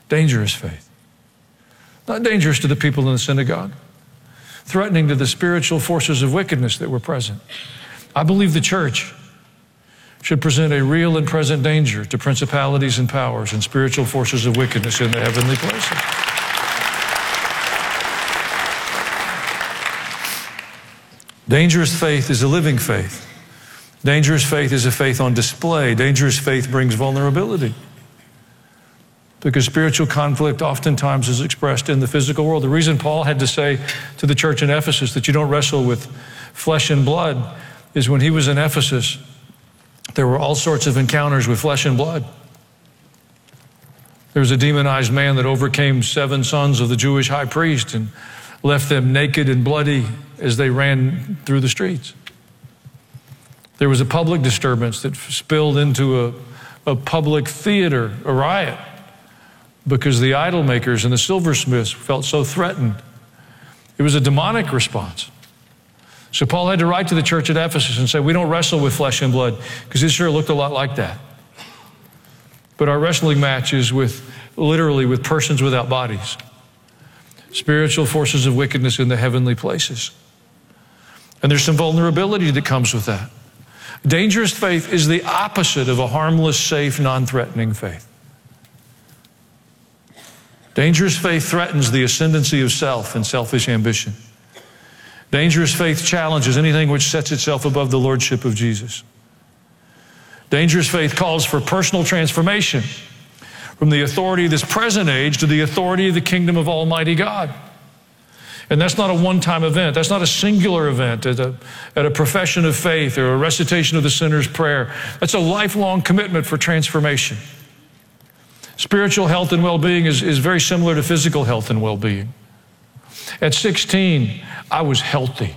Dangerous faith. Not dangerous to the people in the synagogue, threatening to the spiritual forces of wickedness that were present. I believe the church should present a real and present danger to principalities and powers and spiritual forces of wickedness in the heavenly places. Dangerous faith is a living faith. Dangerous faith is a faith on display. Dangerous faith brings vulnerability, because spiritual conflict oftentimes is expressed in the physical world. The reason Paul had to say to the church in Ephesus that you don't wrestle with flesh and blood is when he was in Ephesus, there were all sorts of encounters with flesh and blood. There was a demonized man that overcame 7 sons of the Jewish high priest and left them naked and bloody as they ran through the streets. There was a public disturbance that spilled into a public theater, a riot, because the idol makers and the silversmiths felt so threatened. It was a demonic response. So Paul had to write to the church at Ephesus and say, we don't wrestle with flesh and blood, because it sure looked a lot like that. But our wrestling match is literally with persons without bodies, spiritual forces of wickedness in the heavenly places. And there's some vulnerability that comes with that. Dangerous faith is the opposite of a harmless, safe, non-threatening faith. Dangerous faith threatens the ascendancy of self and selfish ambition. Dangerous faith challenges anything which sets itself above the lordship of Jesus. Dangerous faith calls for personal transformation from the authority of this present age to the authority of the kingdom of Almighty God. And that's not a one-time event. That's not a singular event at a profession of faith or a recitation of the sinner's prayer. That's a lifelong commitment for transformation. Spiritual health and well-being is very similar to physical health and well-being. At 16, I was healthy.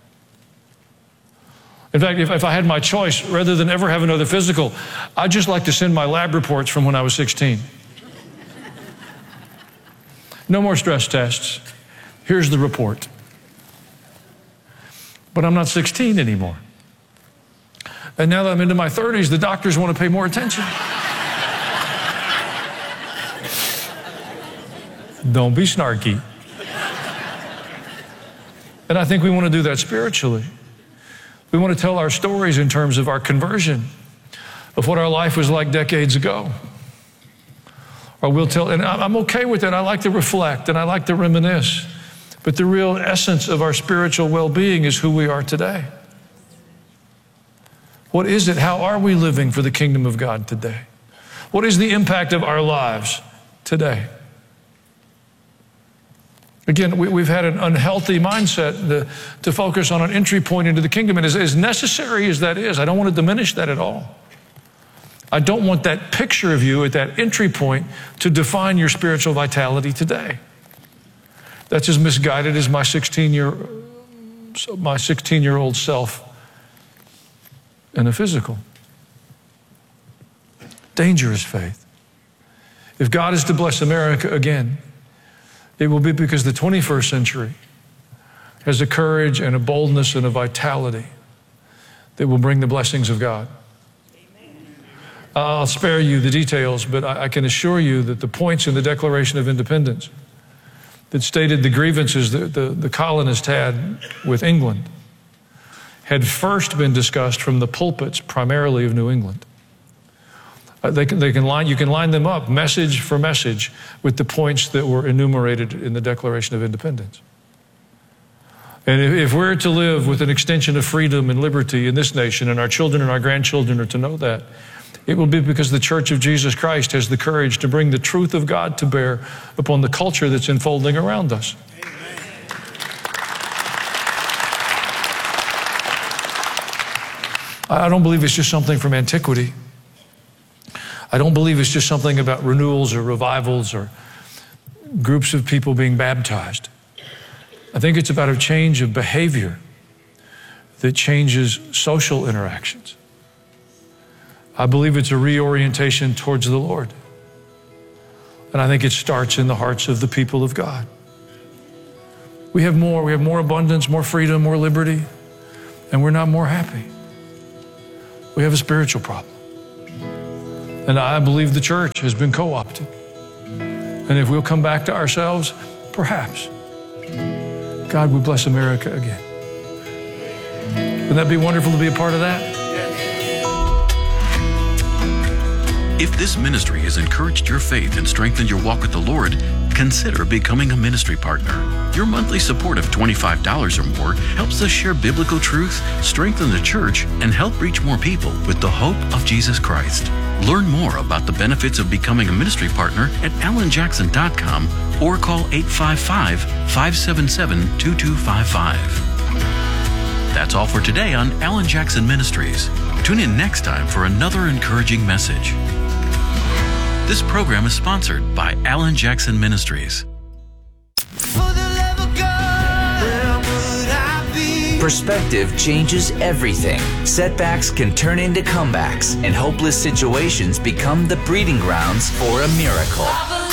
In fact, if I had my choice, rather than ever have another physical, I'd just like to send my lab reports from when I was 16. No more stress tests. Here's the report. But I'm not 16 anymore. And now that I'm into my 30s, the doctors want to pay more attention. Don't be snarky. And I think we want to do that spiritually. We want to tell our stories in terms of our conversion, of what our life was like decades ago. Or we'll tell, and I'm okay with that. I like to reflect and I like to reminisce. But the real essence of our spiritual well-being is who we are today. What is it? How are we living for the kingdom of God today? What is the impact of our lives today? Again, we've had an unhealthy mindset to focus on an entry point into the kingdom. And as necessary as that is, I don't want to diminish that at all. I don't want that picture of you at that entry point to define your spiritual vitality today. That's as misguided as my 16-year-old self in the physical. Dangerous faith. If God is to bless America again, it will be because the 21st century has a courage and a boldness and a vitality that will bring the blessings of God. I'll spare you the details, but I can assure you that the points in the Declaration of Independence that stated the grievances that the colonists had with England had first been discussed from the pulpits primarily of New England. You can line them up message for message with the points that were enumerated in the Declaration of Independence. And if we're to live with an extension of freedom and liberty in this nation, and our children and our grandchildren are to know that, it will be because the Church of Jesus Christ has the courage to bring the truth of God to bear upon the culture that's unfolding around us. I don't believe it's just something from antiquity. I don't believe it's just something about renewals or revivals or groups of people being baptized. I think it's about a change of behavior that changes social interactions. I believe it's a reorientation towards the Lord. And I think it starts in the hearts of the people of God. We have more abundance, more freedom, more liberty, and we're not more happy. We have a spiritual problem. And I believe the church has been co-opted. And if we'll come back to ourselves, perhaps God will bless America again. Wouldn't that be wonderful to be a part of that? If this ministry has encouraged your faith and strengthened your walk with the Lord, consider becoming a ministry partner. Your monthly support of $25 or more helps us share biblical truth, strengthen the church, and help reach more people with the hope of Jesus Christ. Learn more about the benefits of becoming a ministry partner at alanjackson.com or call 855-577-2255. That's all for today on Alan Jackson Ministries. Tune in next time for another encouraging message. This program is sponsored by Alan Jackson Ministries. Perspective changes everything. Setbacks can turn into comebacks, and hopeless situations become the breeding grounds for a miracle.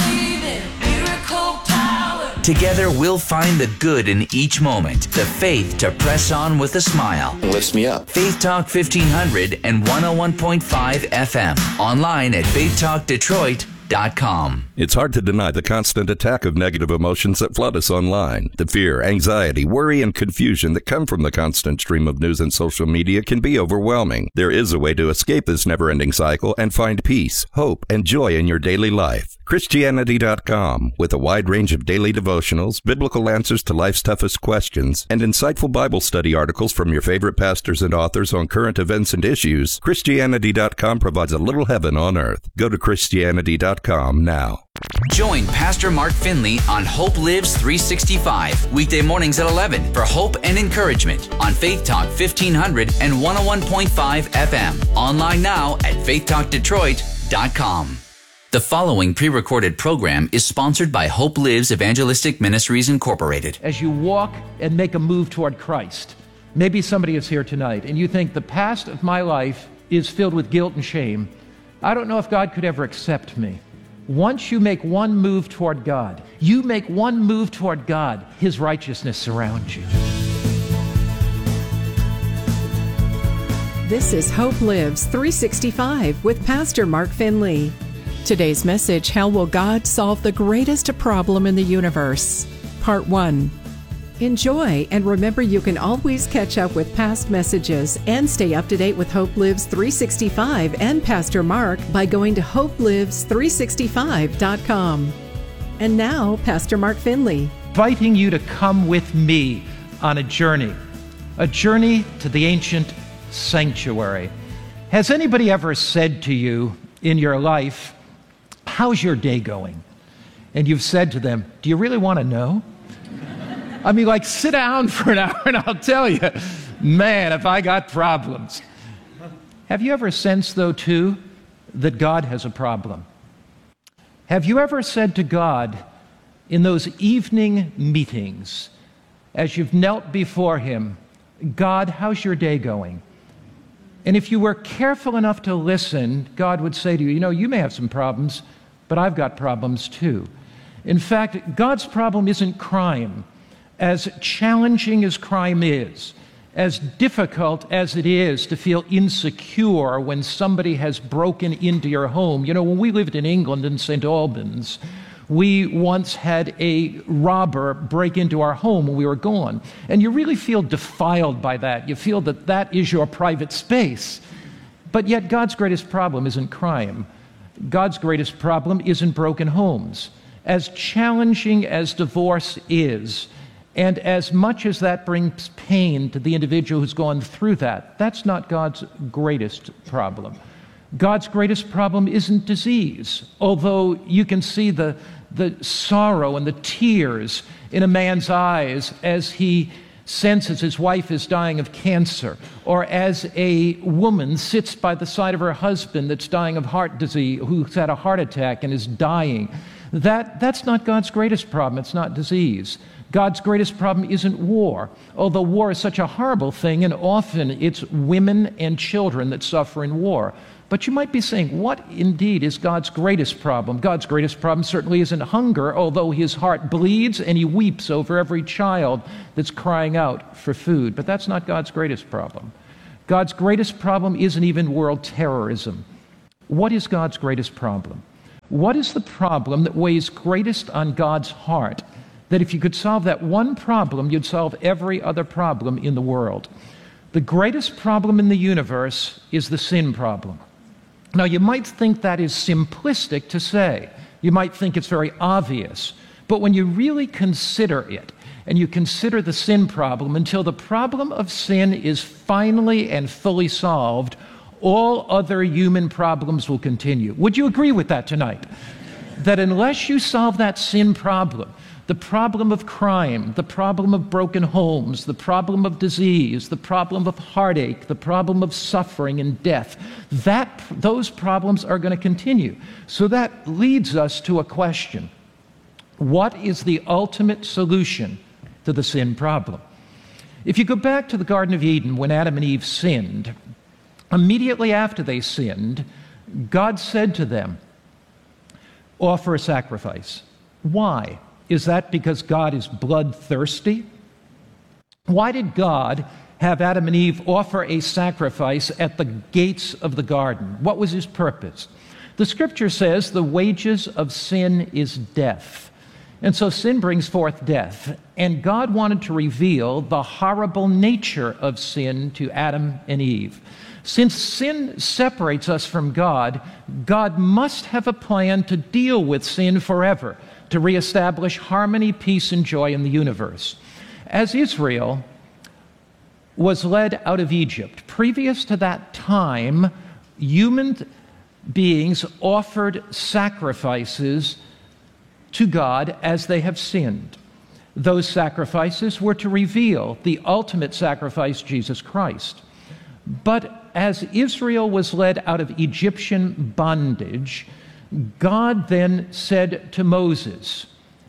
Together, we'll find the good in each moment, the faith to press on with a smile. Lifts me up. Faith Talk 1500 and 101.5 FM. Online at faithtalkdetroit.com. It's hard to deny the constant attack of negative emotions that flood us online. The fear, anxiety, worry, and confusion that come from the constant stream of news and social media can be overwhelming. There is a way to escape this never-ending cycle and find peace, hope, and joy in your daily life. Christianity.com, with a wide range of daily devotionals, biblical answers to life's toughest questions, and insightful Bible study articles from your favorite pastors and authors on current events and issues, Christianity.com provides a little heaven on earth. Go to Christianity.com now. Join Pastor Mark Finley on Hope Lives 365, weekday mornings at 11 for hope and encouragement on Faith Talk 1500 and 101.5 FM. Online now at faithtalkdetroit.com. The following pre-recorded program is sponsored by Hope Lives Evangelistic Ministries Incorporated. As you walk and make a move toward Christ, maybe somebody is here tonight and you think the past of my life is filled with guilt and shame. I don't know if God could ever accept me. Once you make one move toward God, His righteousness surrounds you. This is Hope Lives 365 with Pastor Mark Finley. Today's message, how will God solve the greatest problem in the universe? Part 1. Enjoy, and remember you can always catch up with past messages and stay up to date with Hope Lives 365 and Pastor Mark by going to hopelives365.com. And now, Pastor Mark Finley. Inviting you to come with me on a journey to the ancient sanctuary. Has anybody ever said to you in your life, "How's your day going?" And you've said to them, "Do you really want to know?" I mean, like, sit down for an hour and I'll tell you, man, if I got problems. Have you ever sensed, though, too, that God has a problem? Have you ever said to God in those evening meetings, as you've knelt before Him, "God, how's your day going?" And if you were careful enough to listen, God would say to you, "You know, you may have some problems, but I've got problems too." In fact, God's problem isn't crime. As challenging as crime is, as difficult as it is to feel insecure when somebody has broken into your home. You know, when we lived in England in St. Albans, we once had a robber break into our home when we were gone. And you really feel defiled by that. You feel that that is your private space. But yet God's greatest problem isn't crime. God's greatest problem isn't broken homes. As challenging as divorce is, and as much as that brings pain to the individual who's gone through that, that's not God's greatest problem. God's greatest problem isn't disease, although you can see the sorrow and the tears in a man's eyes as he senses his wife is dying of cancer, or as a woman sits by the side of her husband that's dying of heart disease, who's had a heart attack and is dying. That's not God's greatest problem. It's not disease. God's greatest problem isn't war, although war is such a horrible thing, and often it's women and children that suffer in war. But you might be saying, what indeed is God's greatest problem? God's greatest problem certainly isn't hunger, although His heart bleeds and He weeps over every child that's crying out for food. But that's not God's greatest problem. God's greatest problem isn't even world terrorism. What is God's greatest problem? what is the problem that weighs greatest on God's heart? That if you could solve that one problem, you'd solve every other problem in the world. The greatest problem in the universe is the sin problem. Now, you might think that is simplistic to say. You might think it's very obvious. But when you really consider it, and you consider the sin problem, until the problem of sin is finally and fully solved, all other human problems will continue. Would you agree with that tonight? That unless you solve that sin problem, the problem of crime, the problem of broken homes, the problem of disease, the problem of heartache, the problem of suffering and death, those problems are going to continue. So that leads us to a question. What is the ultimate solution to the sin problem? If you go back to the Garden of Eden when Adam and Eve sinned, immediately after they sinned, God said to them, offer a sacrifice. Why? Is that because God is bloodthirsty? Why did God have Adam and Eve offer a sacrifice at the gates of the garden? What was his purpose? The scripture says the wages of sin is death. And so sin brings forth death. And God wanted to reveal the horrible nature of sin to Adam and Eve. Since sin separates us from God, God must have a plan to deal with sin forever, to reestablish harmony, peace, and joy in the universe. As Israel was led out of Egypt, previous to that time, human beings offered sacrifices to God as they have sinned. Those sacrifices were to reveal the ultimate sacrifice, Jesus Christ. But as Israel was led out of Egyptian bondage, God then said to Moses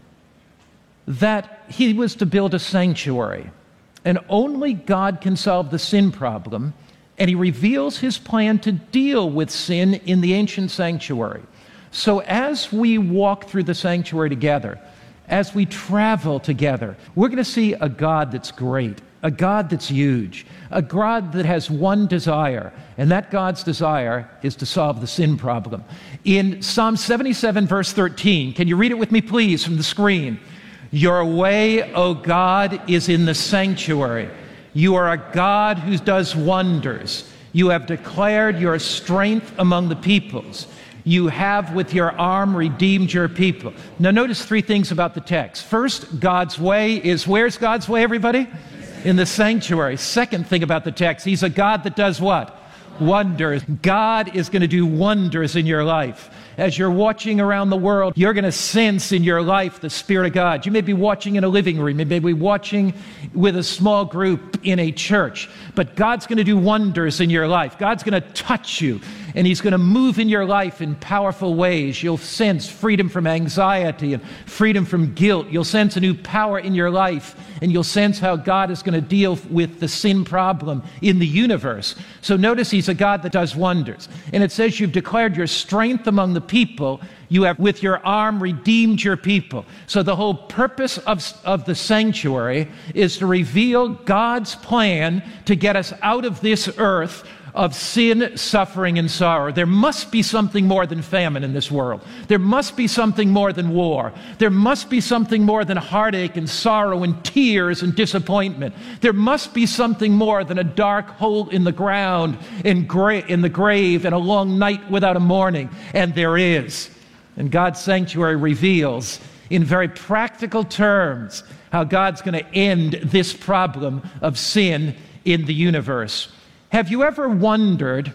that he was to build a sanctuary, and only God can solve the sin problem, and he reveals his plan to deal with sin in the ancient sanctuary. So as we walk through the sanctuary together, as we travel together, we're going to see a God that's great, a God that's huge, a God that has one desire, and that God's desire is to solve the sin problem. In Psalm 77, verse 13, can you read it with me, please, from the screen? Your way, O God, is in the sanctuary. You are a God who does wonders. You have declared your strength among the peoples. You have with your arm redeemed your people. Now notice three things about the text. First, God's way is, where's God's way, everybody? In the sanctuary. Second thing about the text, he's a God that does what? Wonders. God is going to do wonders in your life. As you're watching around the world, you're going to sense in your life the Spirit of God. You may be watching in a living room. You may be watching with a small group in a church. But God's going to do wonders in your life. God's going to touch you, and he's going to move in your life in powerful ways. You'll sense freedom from anxiety and freedom from guilt. You'll sense a new power in your life, and you'll sense how God is going to deal with the sin problem in the universe. So notice he's a God that does wonders. And it says you've declared your strength among the people. You have with your arm redeemed your people. So the whole purpose of the sanctuary is to reveal God's plan to get us out of this earth of sin, suffering, and sorrow. There must be something more than famine in this world. There must be something more than war. There must be something more than heartache and sorrow and tears and disappointment. There must be something more than a dark hole in the ground, in the grave, and a long night without a morning. And there is. And God's sanctuary reveals in very practical terms how God's going to end this problem of sin in the universe. Have you ever wondered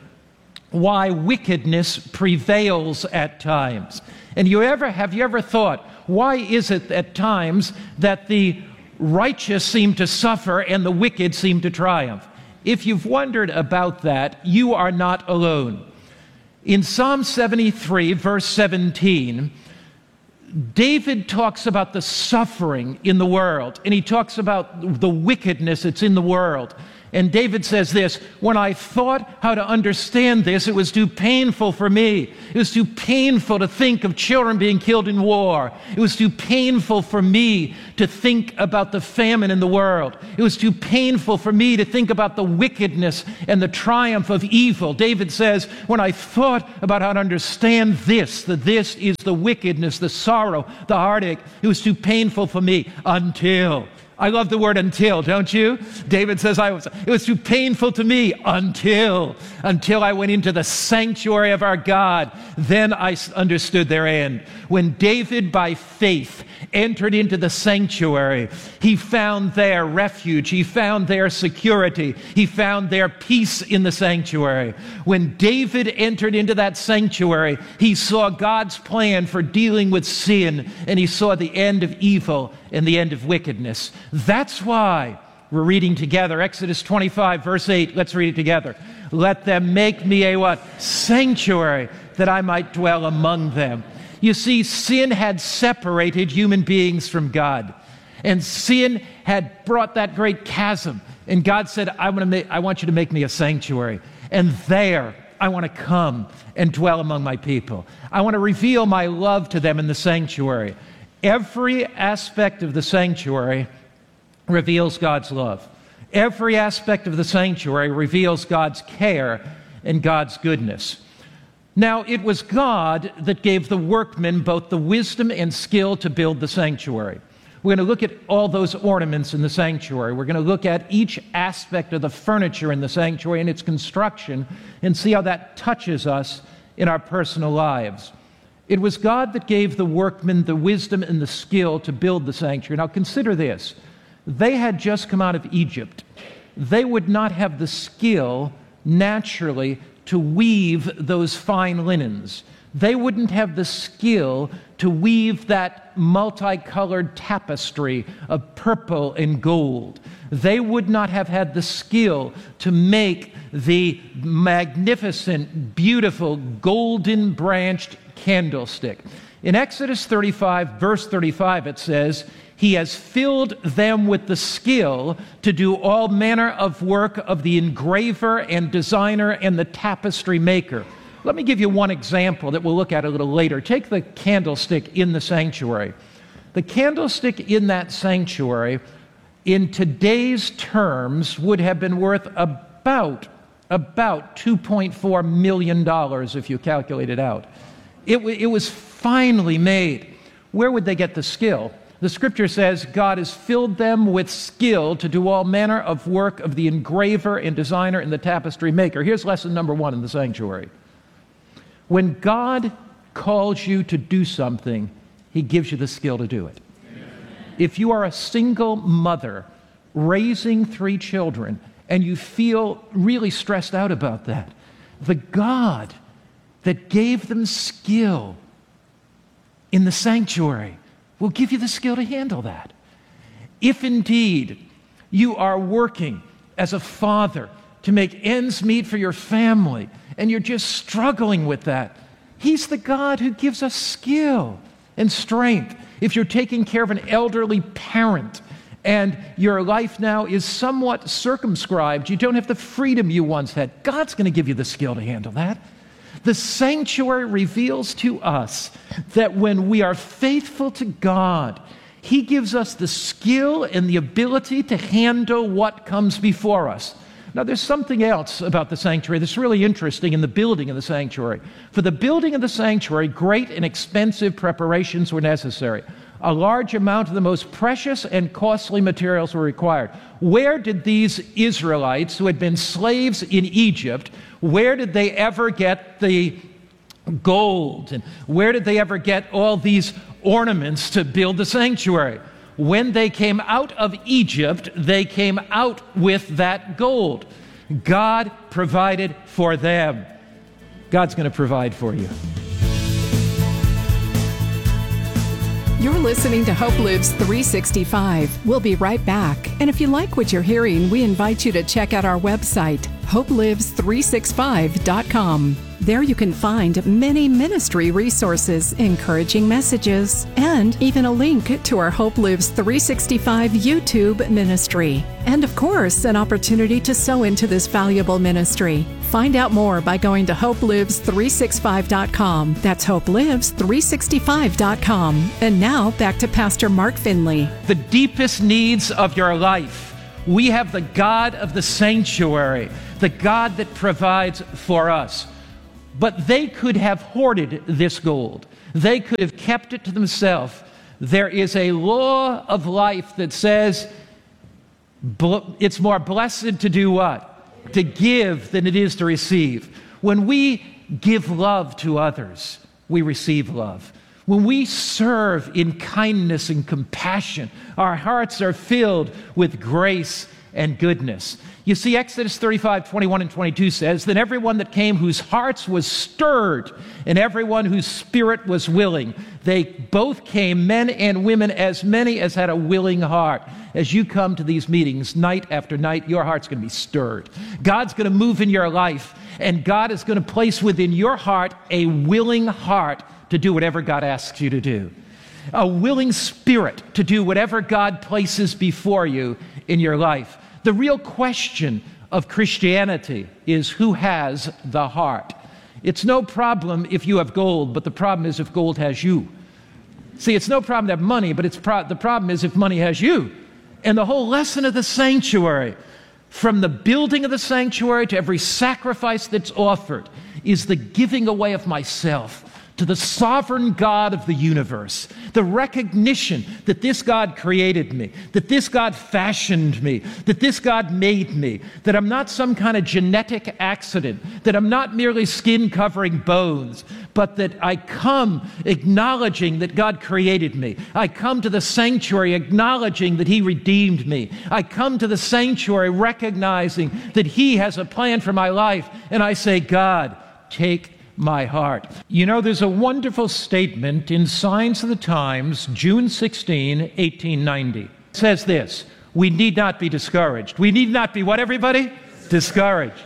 why wickedness prevails at times? And have you ever thought, why is it at times that the righteous seem to suffer and the wicked seem to triumph? If you've wondered about that, you are not alone. In Psalm 73, verse 17, David talks about the suffering in the world, and he talks about the wickedness that's in the world. And David says this, when I thought how to understand this, it was too painful for me. It was too painful to think of children being killed in war. It was too painful for me to think about the famine in the world. It was too painful for me to think about the wickedness and the triumph of evil. David says, when I thought about how to understand this, that this is the wickedness, the sorrow, the heartache, it was too painful for me until. I love the word until, don't you? David says, it was too painful to me until I went into the sanctuary of our God. Then I understood their end. When David, by faith, entered into the sanctuary, he found their refuge. He found their security. He found their peace in the sanctuary. When David entered into that sanctuary, he saw God's plan for dealing with sin, and he saw the end of evil and the end of wickedness. That's why we're reading together Exodus 25, verse 8. Let's read it together. Let them make me a what? Sanctuary, that I might dwell among them. You see, sin had separated human beings from God. And sin had brought that great chasm. And God said, I want you to make me a sanctuary. And there, I want to come and dwell among my people. I want to reveal my love to them in the sanctuary. Every aspect of the sanctuary reveals God's love. Every aspect of the sanctuary reveals God's care and God's goodness. Now, it was God that gave the workmen both the wisdom and skill to build the sanctuary. We're going to look at all those ornaments in the sanctuary. We're going to look at each aspect of the furniture in the sanctuary and its construction and see how that touches us in our personal lives. It was God that gave the workmen the wisdom and the skill to build the sanctuary. Now, consider this. They had just come out of Egypt. They would not have the skill naturally to weave those fine linens. They wouldn't have the skill to weave that multicolored tapestry of purple and gold. They would not have had the skill to make the magnificent, beautiful, golden-branched candlestick. In Exodus 35, verse 35, it says, He has filled them with the skill to do all manner of work of the engraver and designer and the tapestry maker. Let me give you one example that we'll look at a little later. Take the candlestick in the sanctuary. The candlestick in that sanctuary, in today's terms, would have been worth about $2.4 million if you calculate it out. It was finely made. Where would they get the skill? The scripture says God has filled them with skill to do all manner of work of the engraver and designer and the tapestry maker. Here's lesson number one in the sanctuary. When God calls you to do something, He gives you the skill to do it. Amen. If you are a single mother raising 3 children and you feel really stressed out about that, the God that gave them skill in the sanctuary will give you the skill to handle that. If indeed you are working as a father to make ends meet for your family and you're just struggling with that, He's the God who gives us skill and strength. If you're taking care of an elderly parent and your life now is somewhat circumscribed, you don't have the freedom you once had, God's going to give you the skill to handle that. The sanctuary reveals to us that when we are faithful to God, He gives us the skill and the ability to handle what comes before us. Now, there's something else about the sanctuary that's really interesting in the building of the sanctuary. For the building of the sanctuary, great and expensive preparations were necessary. A large amount of the most precious and costly materials were required. Where did these Israelites who had been slaves in Egypt, where did they ever get the gold? And where did they ever get all these ornaments to build the sanctuary? When they came out of Egypt, they came out with that gold. God provided for them. God's going to provide for you. You're listening to Hope Lives 365. We'll be right back. And if you like what you're hearing, we invite you to check out our website, hopelives365.com. There you can find many ministry resources, encouraging messages, and even a link to our Hope Lives 365 YouTube ministry. And of course, an opportunity to sow into this valuable ministry. Find out more by going to hopelives365.com. That's hopelives365.com. And now back to Pastor Mark Finley. The deepest needs of your life. We have the God of the sanctuary, the God that provides for us. But they could have hoarded this gold. They could have kept it to themselves. There is a law of life that says it's more blessed to do what? To give than it is to receive. When we give love to others, we receive love. When we serve in kindness and compassion, our hearts are filled with grace and goodness. You see, Exodus 35:21 and 22 says, "Then everyone that came whose hearts was stirred, and everyone whose spirit was willing, they both came, men and women, as many as had a willing heart." As you come to these meetings night after night, your heart's going to be stirred. God's going to move in your life, and God is going to place within your heart a willing heart to do whatever God asks you to do. A willing spirit to do whatever God places before you in your life. The real question of Christianity is who has the heart. It's no problem if you have gold, but the problem is if gold has you. See, it's no problem to have money, but the problem is if money has you. And the whole lesson of the sanctuary, from the building of the sanctuary to every sacrifice that's offered, is the giving away of myself to the sovereign God of the universe. The recognition that this God created me, that this God fashioned me, that this God made me, that I'm not some kind of genetic accident, that I'm not merely skin covering bones, but that I come acknowledging that God created me. I come to the sanctuary acknowledging that He redeemed me. I come to the sanctuary recognizing that He has a plan for my life, and I say, God, take my heart. You know, there's a wonderful statement in Signs of the Times, June 16, 1890. It says this: we need not be discouraged. We need not be what, everybody? Discouraged.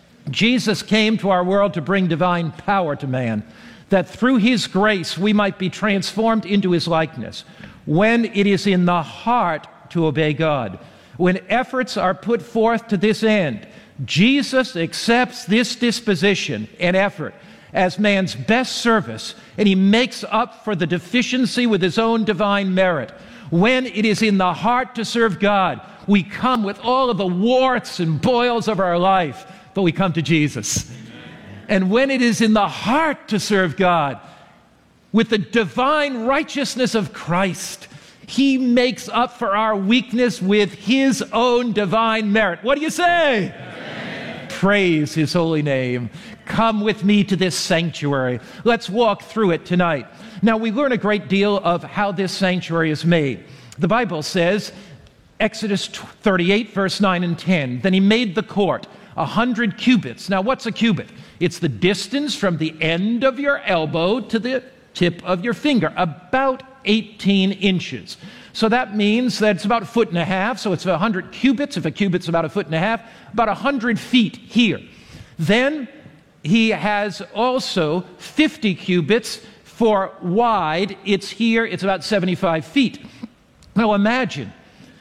Jesus came to our world to bring divine power to man, that through His grace we might be transformed into His likeness. When it is in the heart to obey God, when efforts are put forth to this end, Jesus accepts this disposition and effort as man's best service, and He makes up for the deficiency with His own divine merit. When it is in the heart to serve God, we come with all of the warts and boils of our life, but we come to Jesus. And when it is in the heart to serve God, with the divine righteousness of Christ, He makes up for our weakness with His own divine merit. What do you say? Amen. Praise His holy name. Come with me to this sanctuary. Let's walk through it tonight. Now, we learn a great deal of how this sanctuary is made. The Bible says, Exodus 38, verse 9 and 10, then He made the court 100 cubits. Now, what's a cubit? It's the distance from the end of your elbow to the tip of your finger, about 18 inches. So that means that it's about 1.5 feet. So it's 100 cubits. If a cubit's about 1.5 feet, about 100 feet here. Then He has also 50 cubits for wide. It's here, it's about 75 feet. Now imagine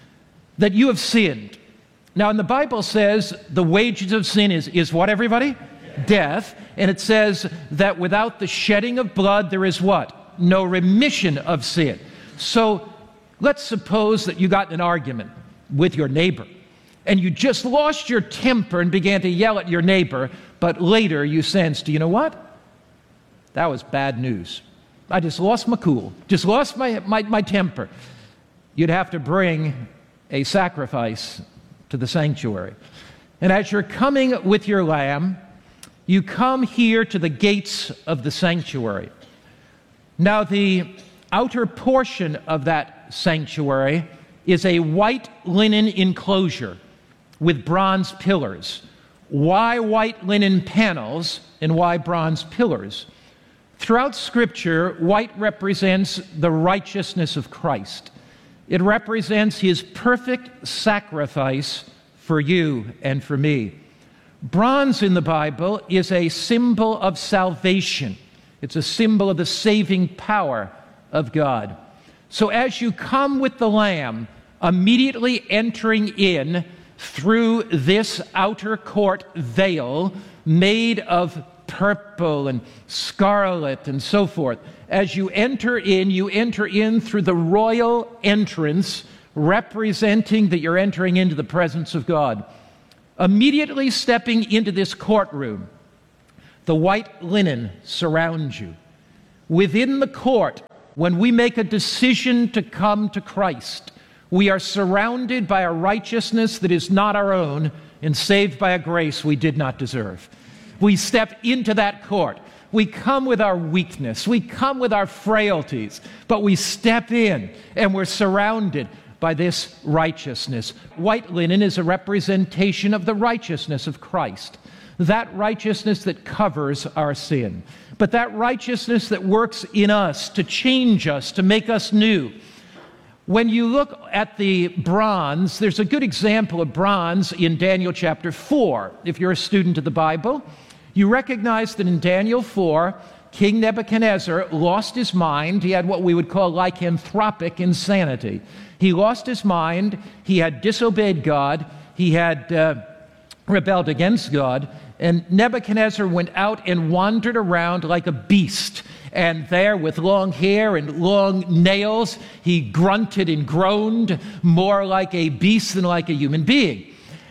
that you have sinned. Now, and the Bible says the wages of sin is what, everybody? Death. And it says that without the shedding of blood, there is what? No remission of sin. So let's suppose that you got in an argument with your neighbor, and you just lost your temper and began to yell at your neighbor, but later you sensed, you know what? That was bad news. I just lost my cool, just lost my temper. You'd have to bring a sacrifice to the sanctuary. And as you're coming with your lamb, you come here to the gates of the sanctuary. Now, the outer portion of that sanctuary is a white linen enclosure with bronze pillars. Why white linen panels and why bronze pillars? Throughout Scripture, white represents the righteousness of Christ. It represents His perfect sacrifice for you and for me. Bronze in the Bible is a symbol of salvation. It's a symbol of the saving power of God. So as you come with the Lamb, immediately entering in through this outer court veil made of purple and scarlet and so forth, as you enter in through the royal entrance, representing that you're entering into the presence of God. Immediately stepping into this courtroom, the white linen surrounds you. Within the court, when we make a decision to come to Christ, we are surrounded by a righteousness that is not our own and saved by a grace we did not deserve. We step into that court. We come with our weakness. We come with our frailties, but we step in and we're surrounded by this righteousness. White linen is a representation of the righteousness of Christ, that righteousness that covers our sin, but that righteousness that works in us to change us, to make us new. When you look at the bronze, there's a good example of bronze in Daniel chapter 4. If you're a student of the Bible, you recognize that in Daniel 4, King Nebuchadnezzar lost his mind. He had what we would call lycanthropic insanity. He lost his mind. He had disobeyed God. He had rebelled against God. And Nebuchadnezzar went out and wandered around like a beast. And there, with long hair and long nails, he grunted and groaned more like a beast than like a human being.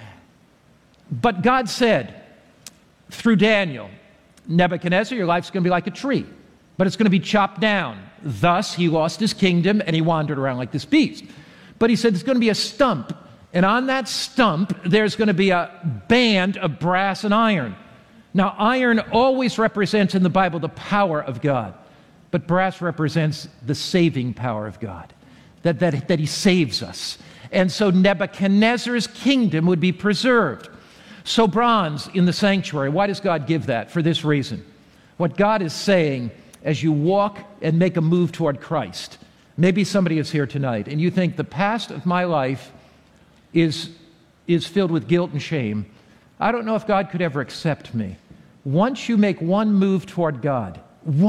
But God said, through Daniel, Nebuchadnezzar, your life's going to be like a tree, but it's going to be chopped down. Thus, he lost his kingdom and he wandered around like this beast. But he said there's going to be a stump, and on that stump, there's going to be a band of brass and iron. Now, iron always represents in the Bible the power of God, but brass represents the saving power of God, that he saves us. And so Nebuchadnezzar's kingdom would be preserved. So bronze in the sanctuary, why does God give that? For this reason. What God is saying as you walk and make a move toward Christ. Maybe somebody is here tonight and you think the past of my life is filled with guilt and shame. I don't know if God could ever accept me. Once you make one move toward God,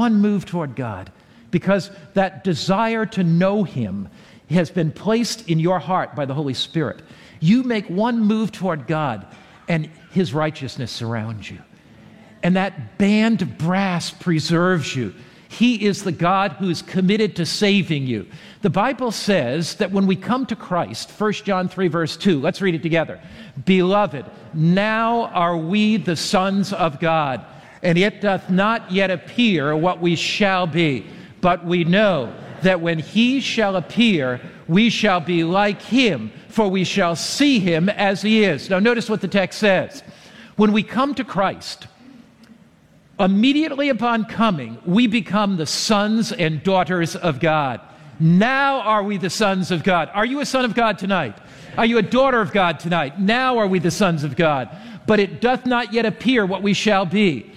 because that desire to know Him has been placed in your heart by the Holy Spirit, you make one move toward God, and His righteousness surrounds you. And that band of brass preserves you. He is the God who is committed to saving you. The Bible says that when we come to Christ, 1 John 3, verse 2, let's read it together. Beloved, now are we the sons of God, and it doth not yet appear what we shall be. But we know that when He shall appear, we shall be like Him, for we shall see Him as He is. Now notice what the text says. When we come to Christ, immediately upon coming, we become the sons and daughters of God. Now are we the sons of God. Are you a son of God tonight? Are you a daughter of God tonight? Now are we the sons of God. But it doth not yet appear what we shall be.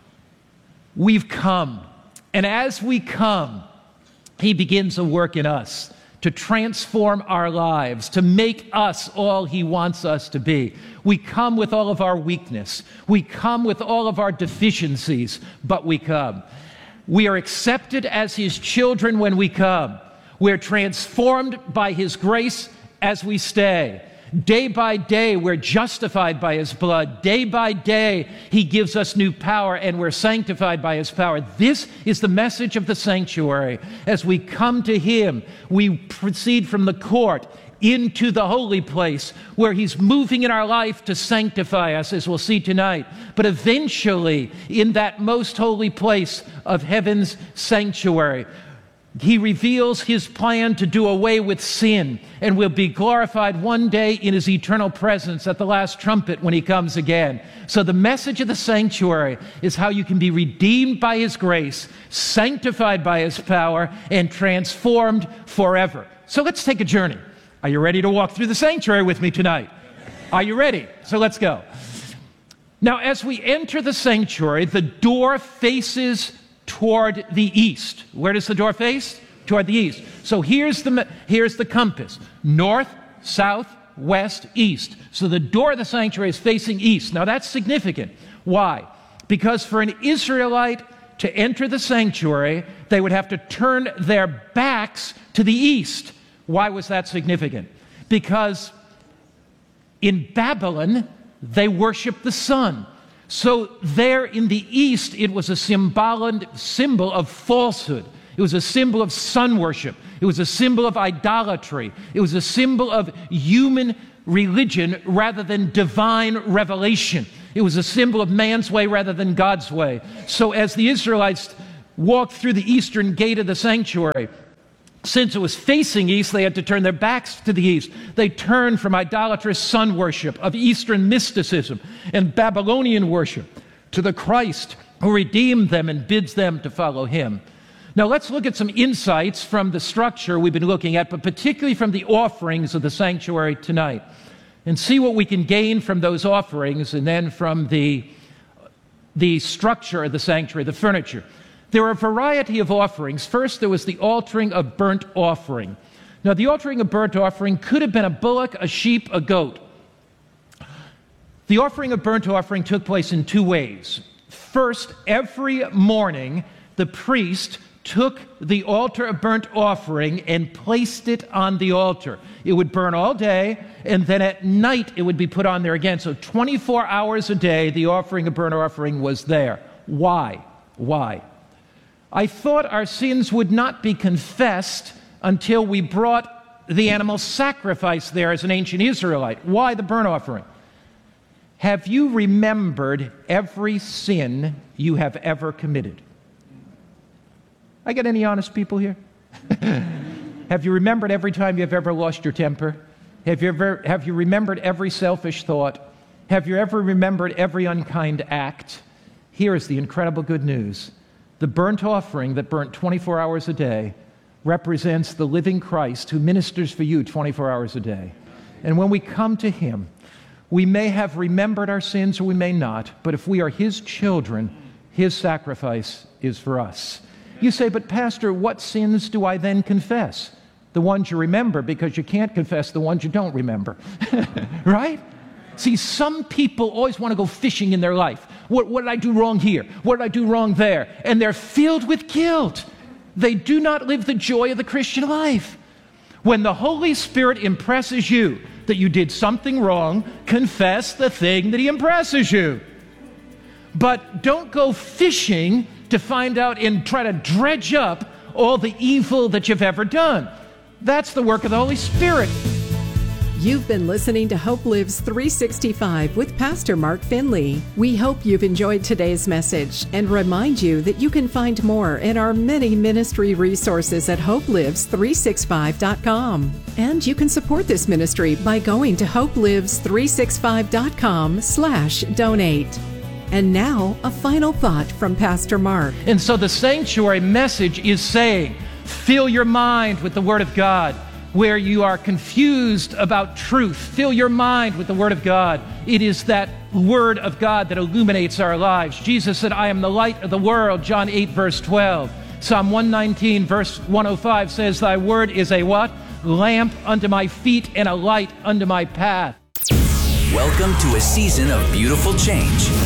We've come. And as we come, He begins a work in us to transform our lives, to make us all He wants us to be. We come with all of our weakness. We come with all of our deficiencies, but we come. We are accepted as His children when we come. We're transformed by His grace as we stay. Day by day, we're justified by His blood. Day by day, He gives us new power, and we're sanctified by His power. This is the message of the sanctuary. As we come to Him, we proceed from the court into the holy place, where He's moving in our life to sanctify us, as we'll see tonight. But eventually, in that most holy place of heaven's sanctuary, He reveals His plan to do away with sin, and will be glorified one day in His eternal presence at the last trumpet when He comes again. So the message of the sanctuary is how you can be redeemed by His grace, sanctified by His power, and transformed forever. So let's take a journey. Are you ready to walk through the sanctuary with me tonight? Are you ready? So let's go. Now, as we enter the sanctuary, the door faces toward the east. Where does the door face? Toward the east. So here's the compass. North, south, west, east. So the door of the sanctuary is facing east. Now that's significant. Why? Because for an Israelite to enter the sanctuary, they would have to turn their backs to the east. Why was that significant? Because in Babylon, they worshiped the sun. So there in the east, it was a symbol of falsehood. It was a symbol of sun worship. It was a symbol of idolatry. It was a symbol of human religion rather than divine revelation. It was a symbol of man's way rather than God's way. So as the Israelites walked through the eastern gate of the sanctuary, since it was facing east, they had to turn their backs to the east. They turned from idolatrous sun worship of Eastern mysticism and Babylonian worship to the Christ who redeemed them and bids them to follow him. Now let's look at some insights from the structure we've been looking at, but particularly from the offerings of the sanctuary tonight, and see what we can gain from those offerings and then from the structure of the sanctuary, the furniture. There are a variety of offerings. First, there was the altering of burnt offering. Now, the altering of burnt offering could have been a bullock, a sheep, a goat. The offering of burnt offering took place in two ways. First, every morning, the priest took the altar of burnt offering and placed it on the altar. It would burn all day, and then at night it would be put on there again. So 24 hours a day, the offering of burnt offering was there. Why? Why? I thought our sins would not be confessed until we brought the animal sacrifice there as an ancient Israelite. Why the burnt offering? Have you remembered every sin you have ever committed? I got any honest people here? Have you remembered every time you've ever lost your temper? Have you remembered every selfish thought? Have you ever remembered every unkind act? Here is the incredible good news. The burnt offering that burnt 24 hours a day represents the living Christ who ministers for you 24 hours a day. And when we come to him, we may have remembered our sins or we may not, but if we are his children, his sacrifice is for us. You say, but Pastor, what sins do I then confess? The ones you remember, because you can't confess the ones you don't remember. Right? See, some people always want to go fishing in their life. What did I do wrong here? What did I do wrong there? And they're filled with guilt. They do not live the joy of the Christian life. When the Holy Spirit impresses you that you did something wrong, confess the thing that he impresses you. But don't go fishing to find out and try to dredge up all the evil that you've ever done. That's the work of the Holy Spirit. You've been listening to Hope Lives 365 with Pastor Mark Finley. We hope you've enjoyed today's message and remind you that you can find more in our many ministry resources at hopelives365.com. And you can support this ministry by going to hopelives365.com/donate. And now, a final thought from Pastor Mark. And so the sanctuary message is saying, fill your mind with the Word of God. Where you are confused about truth, fill your mind with the Word of God. It is that Word of God that illuminates our lives. Jesus said, I am the light of the world, John 8, verse 12. Psalm 119, verse 105 says, thy Word is a what? Lamp unto my feet and a light unto my path. Welcome to a season of beautiful change.